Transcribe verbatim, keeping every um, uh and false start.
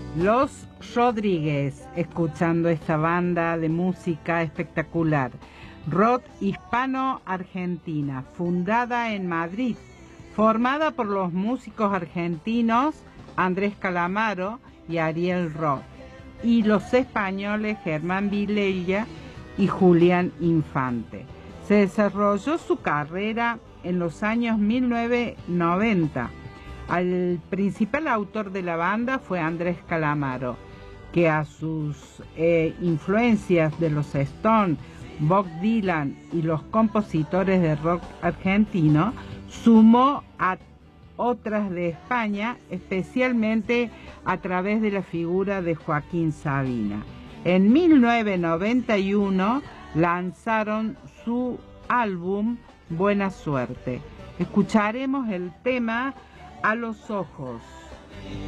Los Rodríguez, escuchando esta banda de música espectacular. Rock hispano-argentina, fundada en Madrid, formada por los músicos argentinos Andrés Calamaro y Ariel Roth, y los españoles Germán Vilella y Julián Infante. Se desarrolló su carrera en los años mil novecientos noventa. El principal autor de la banda fue Andrés Calamaro, que a sus eh, influencias de los Stones, Bob Dylan y los compositores de rock argentino, sumó a otras de España, especialmente a través de la figura de Joaquín Sabina. En mil novecientos noventa y uno lanzaron su álbum Buena Suerte. Escucharemos el tema A los Ojos.